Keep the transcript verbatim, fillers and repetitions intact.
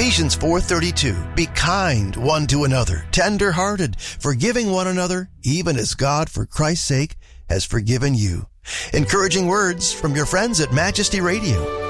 Ephesians four thirty-two, be kind one to another, tender-hearted, forgiving one another, even as God, for Christ's sake, has forgiven you. Encouraging words from your friends at Majesty Radio.